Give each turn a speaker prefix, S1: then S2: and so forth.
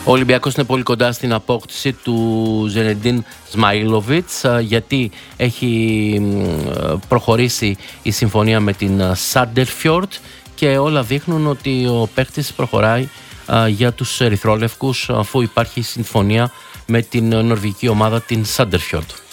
S1: Ο Ολυμπιακός είναι πολύ κοντά στην απόκτηση του Ζενεντίν Σμαϊλόβιτς, γιατί έχει προχωρήσει η συμφωνία με την Σάντερφιορντ και όλα δείχνουν ότι ο παίκτης προχωράει για τους ερυθρόλευκους, αφού υπάρχει συμφωνία με την νορβηγική ομάδα την Σάντερφιορντ.